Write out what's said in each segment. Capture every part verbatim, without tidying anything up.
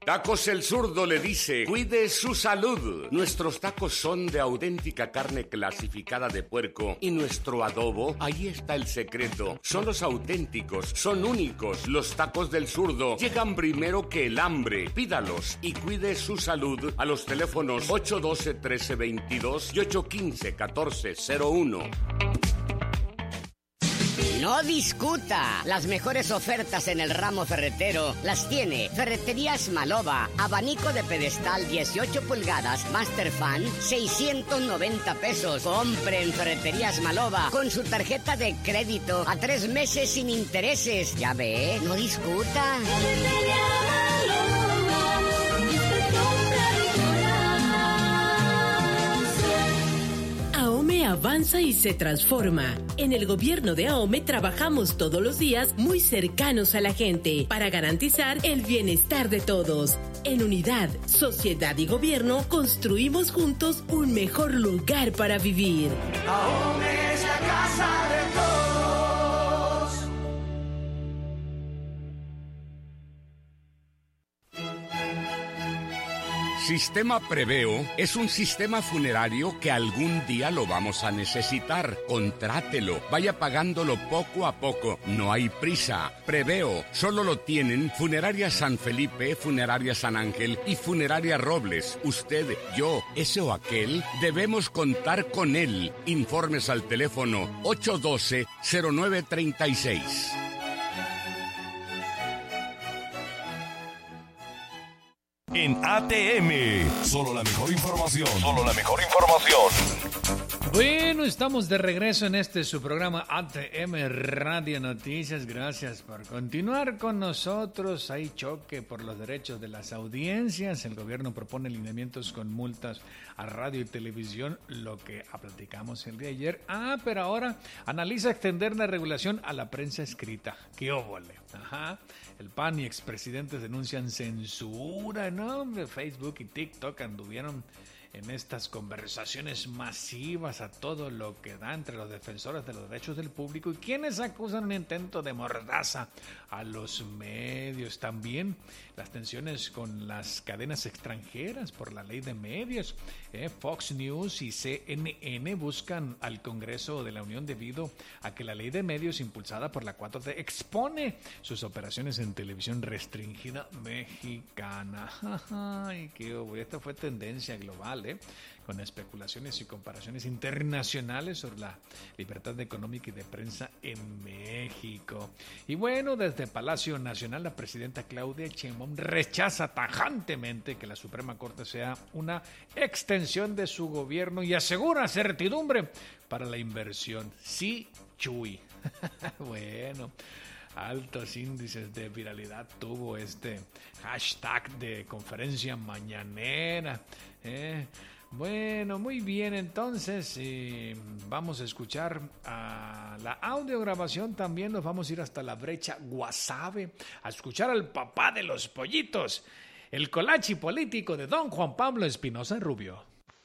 Tacos El Zurdo le dice, cuide su salud. Nuestros tacos son de auténtica carne clasificada de puerco y nuestro adobo, ahí está el secreto. Son los auténticos, son únicos. Los tacos del Zurdo llegan primero que el hambre. Pídalos y cuide su salud a los teléfonos ocho uno dos, uno tres dos dos y ocho uno cinco, uno cuatro cero uno. No discuta. Las mejores ofertas en el ramo ferretero las tiene Ferreterías Maloba. Abanico de pedestal dieciocho pulgadas, Master Fan, seiscientos noventa pesos. Compre en Ferreterías Maloba con su tarjeta de crédito a tres meses sin intereses. Ya ve, no discuta. AOME avanza y se transforma. En el gobierno de AOME trabajamos todos los días muy cercanos a la gente para garantizar el bienestar de todos. En unidad, sociedad y gobierno construimos juntos un mejor lugar para vivir. AOME es la casa de todos. Sistema Preveo es un sistema funerario que algún día lo vamos a necesitar. Contrátelo, vaya pagándolo poco a poco. No hay prisa. Preveo solo lo tienen Funeraria San Felipe, Funeraria San Ángel y Funeraria Robles. Usted, yo, ese o aquel, debemos contar con él. Informes al teléfono ocho uno dos, cero nueve tres seis. En A T M, solo la mejor información. Solo la mejor información. Bueno, estamos de regreso en este su programa A T M Radio Noticias. Gracias por continuar con nosotros. Hay choque por los derechos de las audiencias. El gobierno propone lineamientos con multas a radio y televisión, lo que platicamos el día de ayer. Ah, pero ahora analiza extender la regulación a la prensa escrita. ¡Qué óvole! Ajá. El P A N y expresidentes denuncian censura, ¿no? Hombre, Facebook y TikTok anduvieron en estas conversaciones masivas a todo lo que da entre los defensores de los derechos del público y quienes acusan un intento de mordaza a los medios. También las tensiones con las cadenas extranjeras por la ley de medios. Eh, Fox News y C N N buscan al Congreso de la Unión debido a que la ley de medios impulsada por la cuatro T expone sus operaciones en televisión restringida mexicana. Ay, qué obvio. Esta fue tendencia global, ¿eh? Con especulaciones y comparaciones internacionales sobre la libertad económica y de prensa en México. Y bueno, desde Palacio Nacional, la presidenta Claudia Sheinbaum rechaza tajantemente que la Suprema Corte sea una extensión de su gobierno y asegura certidumbre para la inversión. Sí, Chuy. Bueno, altos índices de viralidad tuvo este hashtag de conferencia mañanera, ¿eh? Bueno, muy bien, entonces eh, vamos a escuchar a la audiograbación. También nos vamos a ir hasta la brecha Guasave a escuchar al papá de los pollitos, el colachi político de don Juan Pablo Espinosa Rubio.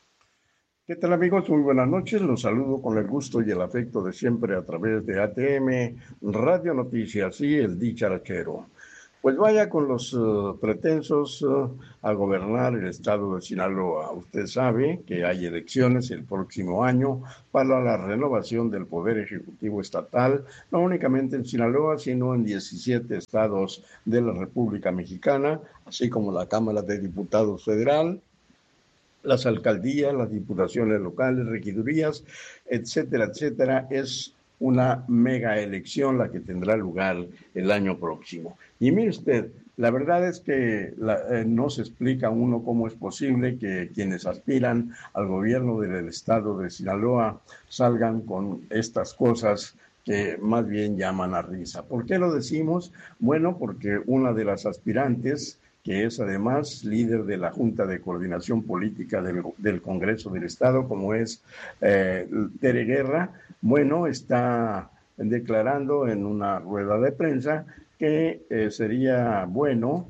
¿Qué tal, amigos? Muy buenas noches. Los saludo con el gusto y el afecto de siempre a través de A T M Radio Noticias y el dicharachero. Pues vaya con los uh, pretensos uh, a gobernar el estado de Sinaloa. Usted sabe que hay elecciones el próximo año para la renovación del Poder Ejecutivo Estatal, no únicamente en Sinaloa, sino en diecisiete estados de la República Mexicana, así como la Cámara de Diputados Federal, las alcaldías, las diputaciones locales, regidurías, etcétera, etcétera. Es una mega elección la que tendrá lugar el año próximo. Y mire usted, la verdad es que la, eh, no se explica a uno cómo es posible que quienes aspiran al gobierno del estado de Sinaloa salgan con estas cosas que más bien llaman a risa. ¿Por qué lo decimos? Bueno, porque una de las aspirantes, que es además líder de la Junta de Coordinación Política del, del Congreso del Estado, como es eh, Tere Guerra, bueno, está declarando en una rueda de prensa que eh, sería bueno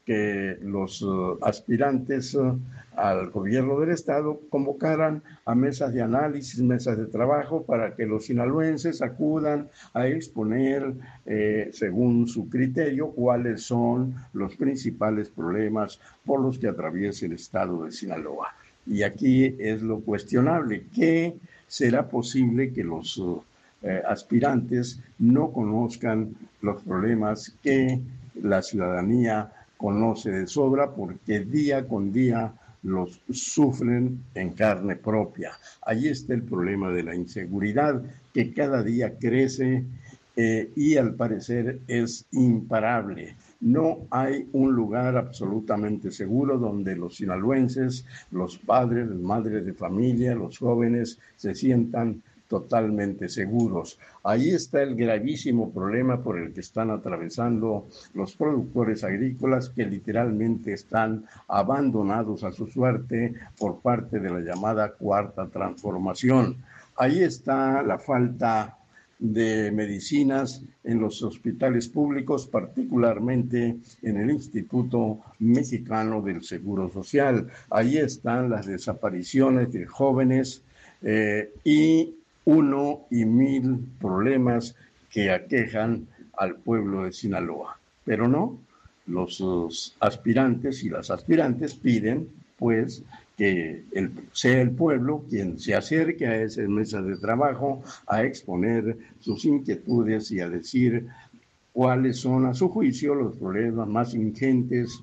que los uh, aspirantes uh, al gobierno del estado convocaran a mesas de análisis, mesas de trabajo para que los sinaloenses acudan a exponer, eh, según su criterio, cuáles son los principales problemas por los que atraviesa el estado de Sinaloa. Y aquí es lo cuestionable, ¿qué será posible que los uh, eh, aspirantes no conozcan los problemas que la ciudadanía conoce de sobra, porque día con día los sufren en carne propia? Ahí está el problema de la inseguridad, que cada día crece eh, y al parecer es imparable. No hay un lugar absolutamente seguro donde los sinaloenses, los padres, las madres de familia, los jóvenes se sientan totalmente seguros. Ahí está el gravísimo problema por el que están atravesando los productores agrícolas, que literalmente están abandonados a su suerte por parte de la llamada Cuarta Transformación. Ahí está la falta de medicinas en los hospitales públicos, particularmente en el Instituto Mexicano del Seguro Social. Ahí están las desapariciones de jóvenes eh, y uno y mil problemas que aquejan al pueblo de Sinaloa. Pero no, los, los aspirantes y las aspirantes piden, pues, que el, sea el pueblo quien se acerque a esas mesas de trabajo a exponer sus inquietudes y a decir cuáles son, a su juicio, los problemas más ingentes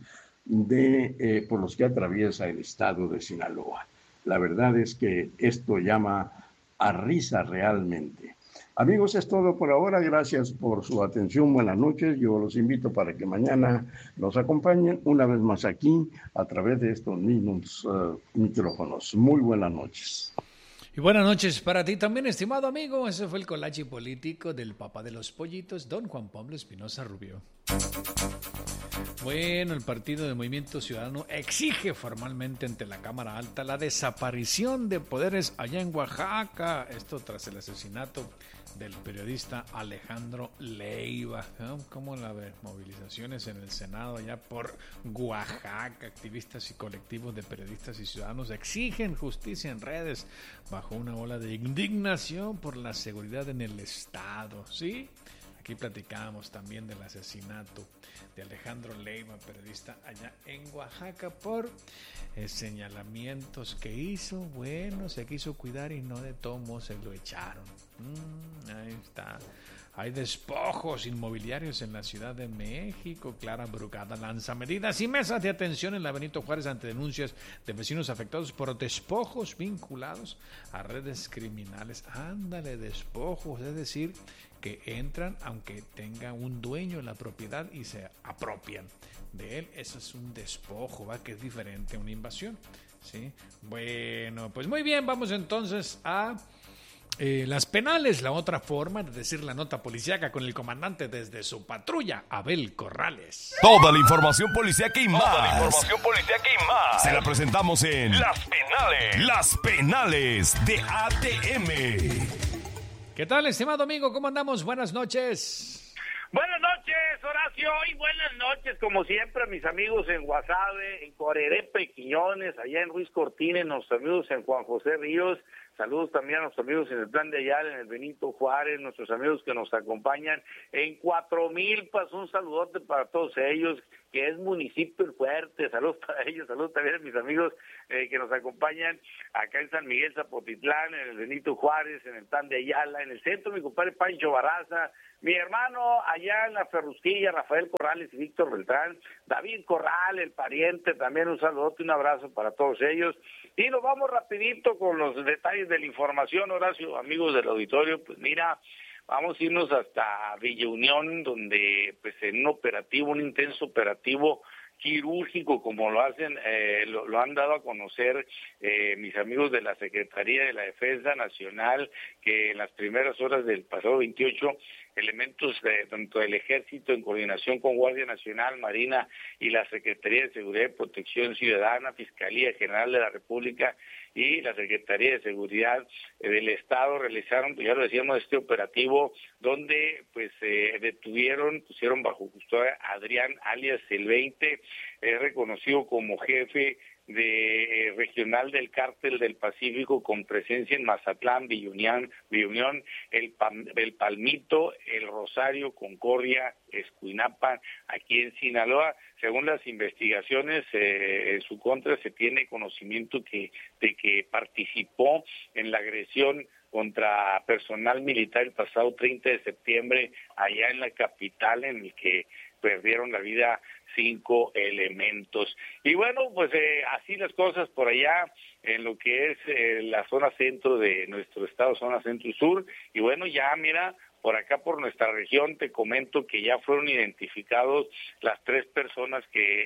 de, eh, por los que atraviesa el estado de Sinaloa. La verdad es que esto llama a risa realmente. Amigos, es todo por ahora. Gracias por su atención. Buenas noches. Yo los invito para que mañana nos acompañen una vez más aquí a través de estos mismos uh, micrófonos. Muy buenas noches. Y buenas noches para ti también, estimado amigo. Ese fue el collage político del papá de los pollitos, don Juan Pablo Espinosa Rubio. Bueno, el Partido de Movimiento Ciudadano exige formalmente ante la Cámara Alta la desaparición de poderes allá en Oaxaca. Esto tras el asesinato del periodista Alejandro Leiva. ¿No? ¿Cómo la ve? Movilizaciones en el Senado allá por Oaxaca. Activistas y colectivos de periodistas y ciudadanos exigen justicia en redes bajo una ola de indignación por la seguridad en el Estado. ¿Sí? Aquí platicábamos también del asesinato de Alejandro Leiva, periodista allá en Oaxaca, por eh, señalamientos que hizo. Bueno, se quiso cuidar y no de todo modo se lo echaron. Mm, ahí está. Hay despojos inmobiliarios en la Ciudad de México. Clara Brugada lanza medidas y mesas de atención en la Benito Juárez ante denuncias de vecinos afectados por despojos vinculados a redes criminales. Ándale, despojos, es decir, que entran aunque tenga un dueño en la propiedad y se apropian de él. Eso es un despojo, ¿va? Que es diferente a una invasión, ¿sí? Bueno, pues muy bien, vamos entonces a eh, las penales, la otra forma de decir la nota policíaca con el comandante desde su patrulla, Abel Corrales. Toda la información policíaca y más. Toda la información policíaca y más. Se la presentamos en Las Penales. Las Penales de A T M. ¿Qué tal, estimado amigo? ¿Cómo andamos? Buenas noches. Buenas noches, Horacio, y buenas noches, como siempre, a mis amigos en Guasave, en Coarerepe, Quiñones, allá en Ruiz Cortines, nuestros amigos en Juan José Ríos. Saludos también a nuestros amigos en el Plan de Ayala, en el Benito Juárez, nuestros amigos que nos acompañan en Cuatro Milpas. Un saludote para todos ellos, que es municipio fuerte. Saludos para ellos, saludos también a mis amigos eh, que nos acompañan acá en San Miguel Zapotitlán, en el Benito Juárez, en el Plan de Ayala, en el centro, mi compadre Pancho Barraza, mi hermano allá en la Ferrusquilla, Rafael Corrales y Víctor Beltrán, David Corral, el pariente, también un saludote, un abrazo para todos ellos. Y nos vamos rapidito con los detalles de la información, Horacio, amigos del auditorio. Pues mira, vamos a irnos hasta Villa Unión, donde pues en un operativo, un intenso operativo quirúrgico, como lo hacen, eh, lo, lo han dado a conocer eh, mis amigos de la Secretaría de la Defensa Nacional, que en las primeras horas del pasado veintiocho, elementos de, tanto del Ejército en coordinación con Guardia Nacional, Marina y la Secretaría de Seguridad y Protección Ciudadana, Fiscalía General de la República y la Secretaría de Seguridad del Estado realizaron, ya lo decíamos, este operativo donde pues eh, detuvieron, pusieron bajo custodia a Adrián alias el veinte, es reconocido como jefe de eh, regional del Cártel del Pacífico con presencia en Mazatlán, Villunión, Villunión el, Pam, el Palmito, el Rosario, Concordia, Escuinapa, aquí en Sinaloa. Según las investigaciones, eh, en su contra se tiene conocimiento que de que participó en la agresión contra personal militar el pasado treinta de septiembre allá en la capital, en el que perdieron la vida cinco elementos. Y bueno, pues eh, así las cosas por allá en lo que es eh, la zona centro de nuestro estado, zona centro y sur. Y bueno, ya mira, por acá por nuestra región te comento que ya fueron identificados las tres personas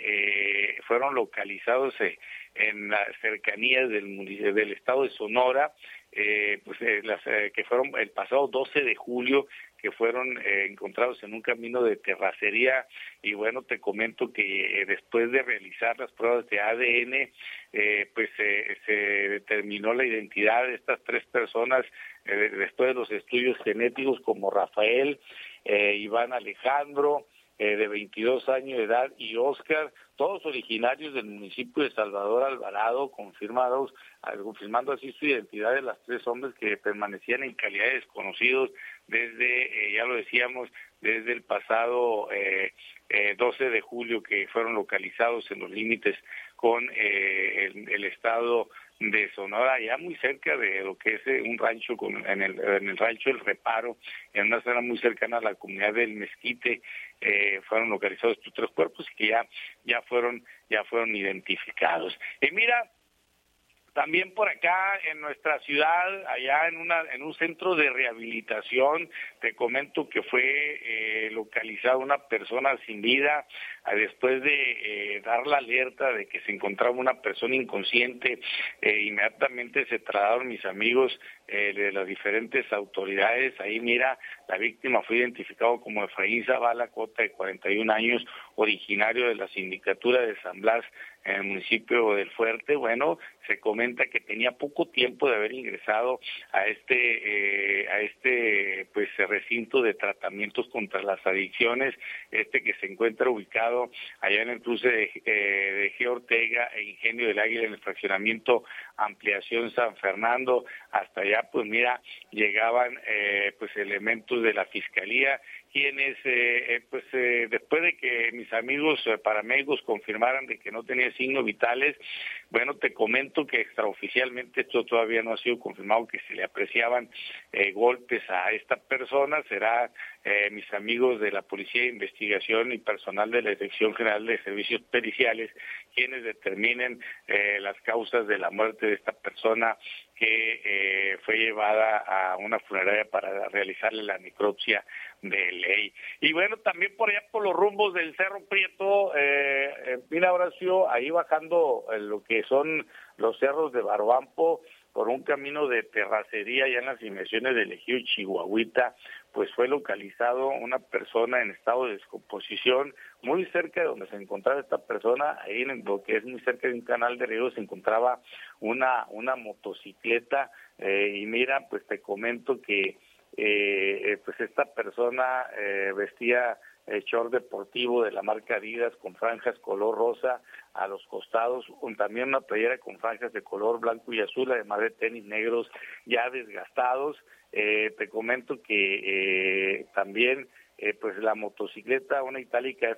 que eh, fueron localizados eh, en las cercanías del municipio, del estado de Sonora, eh, pues eh, las eh, que fueron el pasado doce de julio, que fueron eh, encontrados en un camino de terracería. Y bueno, te comento que eh, después de realizar las pruebas de A D N, eh, pues eh, se determinó la identidad de estas tres personas eh, después de los estudios genéticos, como Rafael, eh, Iván Alejandro, eh, de veintidós años de edad, y Oscar, todos originarios del municipio de Salvador Alvarado, confirmados, confirmando así su identidad de las tres hombres que permanecían en calidad de desconocidos desde, eh, ya lo decíamos, desde el pasado eh, eh, doce de julio, que fueron localizados en los límites con eh, el, el estado de Sonora, ya muy cerca de lo que es eh, un rancho, con, en, el, en el rancho El Reparo, en una zona muy cercana a la comunidad del Mezquite, eh, fueron localizados estos tres cuerpos y que ya, ya fueron, ya fueron identificados. Y mira, también por acá en nuestra ciudad, allá en una en un centro de rehabilitación, te comento que fue eh, localizada una persona sin vida eh, después de eh, dar la alerta de que se encontraba una persona inconsciente. Eh, inmediatamente se trasladaron mis amigos eh, de las diferentes autoridades. Ahí mira, la víctima fue identificado como Efraín Zavala Cota, de cuarenta y un años, originario de la sindicatura de San Blas, en el municipio del Fuerte. Bueno, se comenta que tenía poco tiempo de haber ingresado a este eh, a este pues recinto de tratamientos contra las adicciones, este que se encuentra ubicado allá en el cruce de, eh, de G. Ortega e Ingenio del Águila, en el fraccionamiento Ampliación San Fernando. Hasta allá, pues mira, llegaban eh, pues elementos de la Fiscalía, quienes, eh, eh, pues eh, después de que mis amigos eh, paramédicos confirmaran de que no tenía signos vitales, bueno, te comento que extraoficialmente, esto todavía no ha sido confirmado, que se le apreciaban eh, golpes a esta persona. Será eh, mis amigos de la Policía de Investigación y personal de la Dirección General de Servicios Periciales quienes determinen eh, las causas de la muerte de esta persona, que eh, fue llevada a una funeraria para realizarle la necropsia de ley. Y bueno, también por allá por los rumbos del Cerro Prieto, eh, eh, mira, Horacio, ahí bajando eh, lo que son los cerros de Barbampo, por un camino de terracería ya en las inmediaciones del ejido Chihuahuita, pues fue localizado una persona en estado de descomposición muy cerca de donde se encontraba esta persona. Ahí en lo que es muy cerca de un canal de riego se encontraba una una motocicleta eh, y mira, pues te comento que eh, pues esta persona eh, vestía eh, short deportivo de la marca Adidas con franjas color rosa a los costados, con también una playera con franjas de color blanco y azul, además de tenis negros ya desgastados. Eh, te comento que eh, también eh, pues la motocicleta, una itálica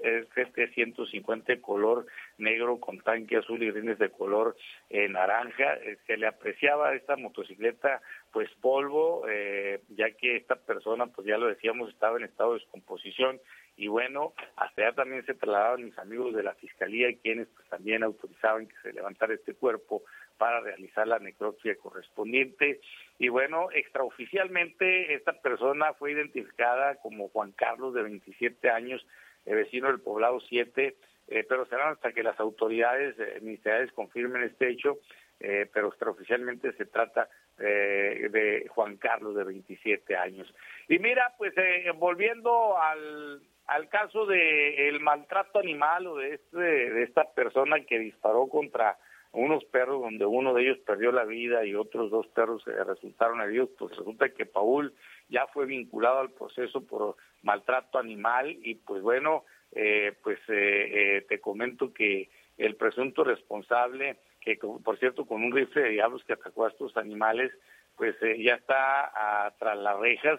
F T ciento cincuenta de color negro con tanque azul y rines de color eh, naranja, eh, se le apreciaba a esta motocicleta pues polvo, eh, ya que esta persona, pues ya lo decíamos, estaba en estado de descomposición. Y bueno, hasta allá también se trasladaban mis amigos de la Fiscalía, quienes pues también autorizaban que se levantara este cuerpo para realizar la necropsia correspondiente. Y bueno, extraoficialmente esta persona fue identificada como Juan Carlos, de veintisiete años, eh, vecino del Poblado siete, eh, pero serán hasta que las autoridades eh, ministeriales confirmen este hecho, eh, pero extraoficialmente se trata eh, de Juan Carlos, de veintisiete años. Y mira, pues eh, volviendo al... al caso de el maltrato animal, o de este de esta persona que disparó contra unos perros donde uno de ellos perdió la vida y otros dos perros eh, resultaron heridos, pues resulta que Paul ya fue vinculado al proceso por maltrato animal y pues bueno, eh, pues eh, eh, te comento que el presunto responsable, que por cierto con un rifle de diablos que atacó a estos animales, pues eh, ya está a, tras las rejas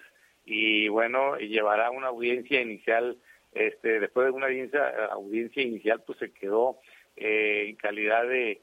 y bueno, llevará una audiencia inicial, este después de una audiencia, audiencia inicial pues se quedó eh, en calidad de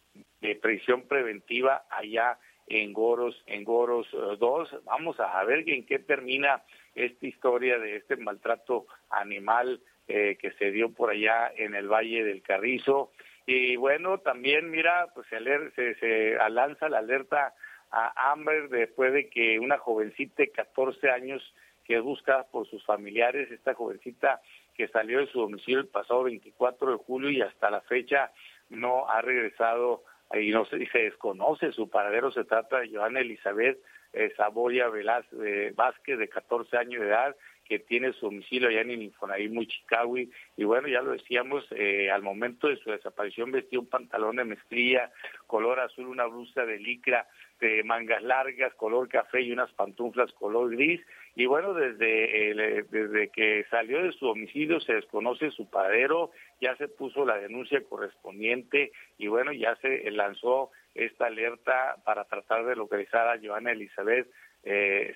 de prisión preventiva allá en Goros, en Goros dos. Vamos a ver en qué termina esta historia de este maltrato animal eh, que se dio por allá en el Valle del Carrizo. Y bueno, también mira, pues se, aler, se, se lanza la alerta a Amber después de que una jovencita de catorce años que es buscada por sus familiares, esta jovencita que salió de su domicilio el pasado veinticuatro de julio y hasta la fecha no ha regresado y no se, se desconoce su paradero. Se trata de Joana Elizabeth eh, Saboya Velaz, eh, Vázquez, de catorce años de edad, que tiene su domicilio allá en el Infonavit Muchicahui, y bueno, ya lo decíamos, eh, al momento de su desaparición vestía un pantalón de mezclilla, color azul, una blusa de licra de mangas largas, color café y unas pantuflas color gris, y bueno, desde, eh, desde que salió de su domicilio se desconoce su paradero, ya se puso la denuncia correspondiente, y bueno, ya se lanzó esta alerta para tratar de localizar a Joana Elizabeth eh,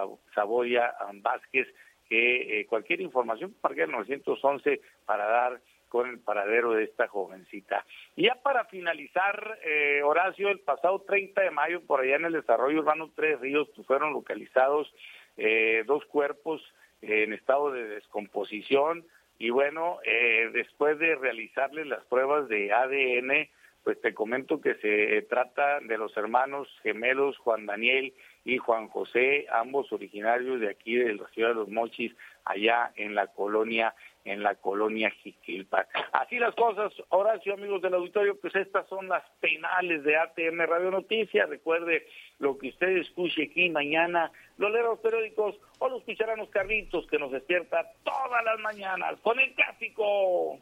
Saboya Vázquez, que eh, cualquier información marque el nueve once para dar con el paradero de esta jovencita. Y ya para finalizar, eh, Horacio, el pasado treinta de mayo, por allá en el desarrollo urbano Tres Ríos, pues fueron localizados eh, dos cuerpos eh, en estado de descomposición, y bueno, eh, después de realizarles las pruebas de A D N, pues te comento que se trata de los hermanos gemelos Juan Daniel y Juan José, ambos originarios de aquí de la ciudad de Los Mochis, allá en la colonia, en la colonia Jiquilpan. Así las cosas, Horacio, amigos del auditorio, pues estas son las penales de A T M Radio Noticias. Recuerde, lo que usted escuche aquí mañana, lo leerá los periódicos o lo escucharán los carritos que nos despierta todas las mañanas con el clásico.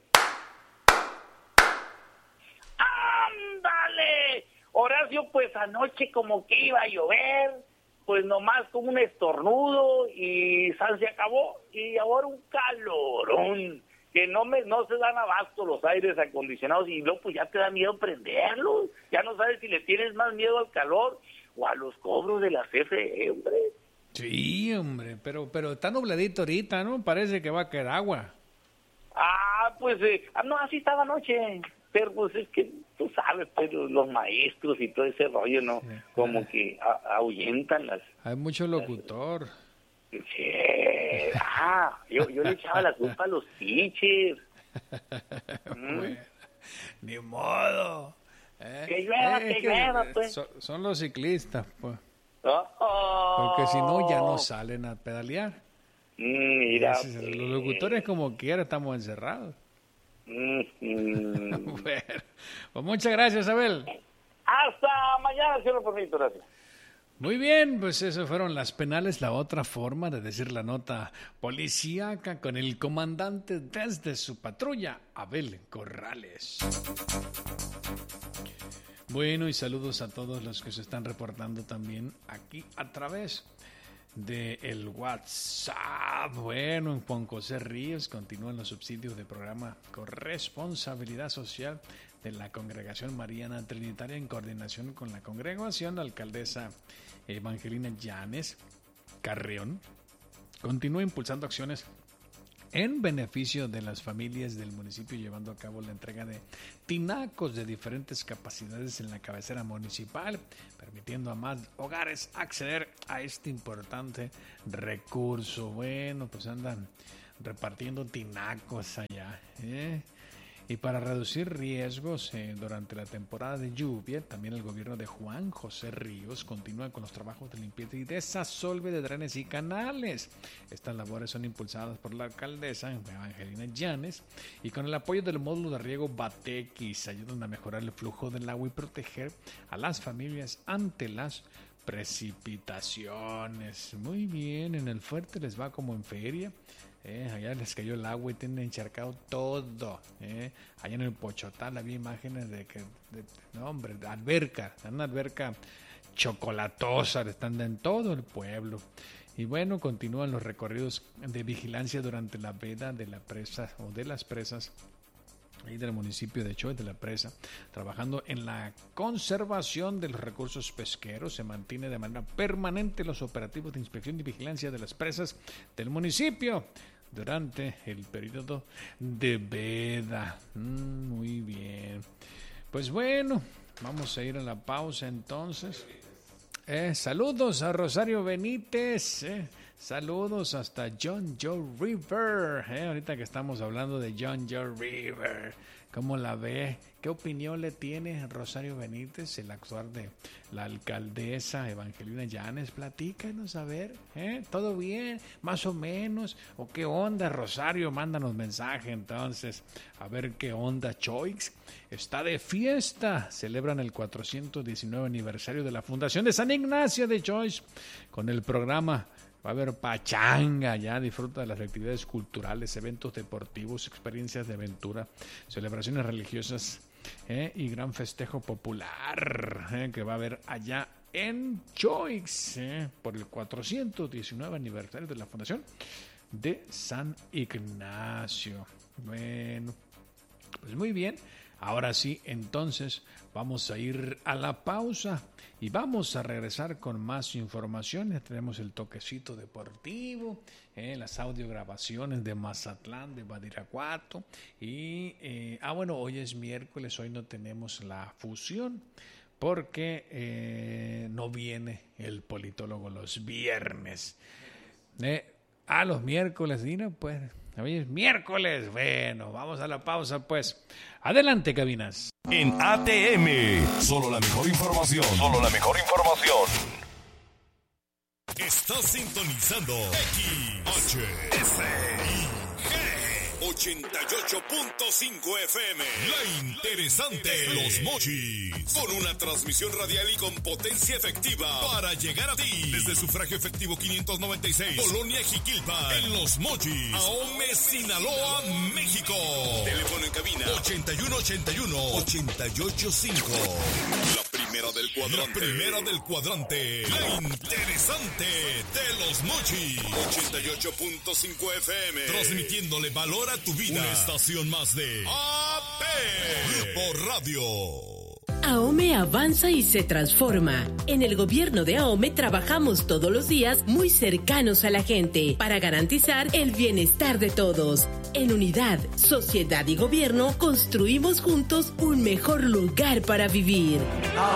¡Ándale! Horacio, pues anoche como que iba a llover, pues nomás como un estornudo y San se acabó, y ahora un calorón, que no me no se dan abasto los aires acondicionados, y luego pues ya te da miedo prenderlos, ya no sabes si le tienes más miedo al calor o a los cobros de la C F E, hombre. Sí, hombre, pero, pero está nubladito ahorita, ¿no? Parece que va a caer agua. Ah, pues, eh, ah, no, así estaba anoche. Pero pues es que tú sabes, pero los maestros y todo ese rollo, ¿no? Sí. Como que a, ahuyentan las... Hay mucho locutor. Las... Sí. Ah, yo, yo le echaba la culpa a los teachers. ¿Mm? Bueno, ni modo. ¿Eh? Que llueva, eh, que, que llueva, pues. So, son los ciclistas, pues. Oh, oh. Porque si no, ya no salen a pedalear. Mm, mira. Es, pues. Los locutores como quiera estamos encerrados. Mm-hmm. Bueno, pues muchas gracias, Abel. Hasta mañana, señor Pornito, gracias. Muy bien, pues eso fueron las penales, la otra forma de decir la nota policíaca con el comandante desde su patrulla, Abel Corrales. Bueno, y saludos a todos los que se están reportando también aquí a través de el WhatsApp. Bueno, en Juan José Ríos continúan los subsidios de programa Corresponsabilidad Social de la Congregación Mariana Trinitaria en coordinación con la congregación. La alcaldesa Evangelina Llanes Carreón continúa impulsando acciones en beneficio de las familias del municipio, llevando a cabo la entrega de tinacos de diferentes capacidades en la cabecera municipal, permitiendo a más hogares acceder a este importante recurso. Bueno, pues andan repartiendo tinacos allá, ¿eh? Y para reducir riesgos eh, durante la temporada de lluvia, también el gobierno de Juan José Ríos continúa con los trabajos de limpieza y desasolve de drenes y canales. Estas labores son impulsadas por la alcaldesa Evangelina Llanes y con el apoyo del módulo de riego Batequis ayudan a mejorar el flujo del agua y proteger a las familias ante las precipitaciones. Muy bien, en el fuerte les va como en feria. Eh, allá les cayó el agua y tienen encharcado todo. Eh. Allá en el Pochotal había imágenes de que, de, no hombre, de alberca, una alberca chocolatosa, están en todo el pueblo. Y bueno, continúan los recorridos de vigilancia durante la veda de la presa o de las presas ahí del municipio de Choix de la Presa, trabajando en la conservación de los recursos pesqueros. Se mantiene de manera permanente los operativos de inspección y vigilancia de las presas del municipio durante el periodo de veda. Mm, muy bien. Pues bueno, vamos a ir a la pausa entonces. Eh, saludos a Rosario Benítez, eh, saludos hasta John Joe River, eh, ahorita que estamos hablando de John Joe River, ¿cómo la ve? ¿Qué opinión le tiene Rosario Benítez, el actuar de la alcaldesa Evangelina Llanes? Platícanos, a ver, ¿eh? ¿Todo bien? ¿Más o menos? ¿O qué onda, Rosario? Mándanos mensaje entonces, a ver qué onda. Choix está de fiesta, celebran el cuatrocientos diecinueve aniversario de la Fundación de San Ignacio de Choix, con el programa. Va a haber pachanga, ya disfruta de las actividades culturales, eventos deportivos, experiencias de aventura, celebraciones religiosas eh, y gran festejo popular eh, que va a haber allá en Choix eh, por el cuatrocientos diecinueve aniversario de la Fundación de San Ignacio. Bueno, pues muy bien. Ahora sí, entonces vamos a ir a la pausa y vamos a regresar con más información. Ya tenemos el toquecito deportivo, eh, las audiograbaciones de Mazatlán, de Badiraguato. Y, eh, ah, bueno, hoy es miércoles, hoy no tenemos la fusión porque eh, no viene el politólogo los viernes. Eh, ah, los miércoles, Dina, pues... Hoy es miércoles. Bueno, vamos a la pausa, pues. Adelante, cabinas. En A T M, solo la mejor información. Solo la mejor información. Estás sintonizando X H S I G ochenta y ocho punto cinco F M. La interesante Los Mochis. Con una transmisión radial y con potencia efectiva para llegar a ti. Desde sufragio efectivo quinientos noventa y seis, Colonia Jiquilpan, en Los Mochis, Ahome, Sinaloa, México. Teléfono en cabina ochenta y uno ochenta y uno ochenta y ocho cinco. La primera del cuadrante. La primera del cuadrante. La interesante de Los Mochis. ochenta y ocho punto cinco F M. Transmitiéndole valor a tu vida. Una estación más de A P por Radio. AOME avanza y se transforma. En el gobierno de AOME trabajamos todos los días muy cercanos a la gente para garantizar el bienestar de todos. En unidad, sociedad y gobierno construimos juntos un mejor lugar para vivir. AOME.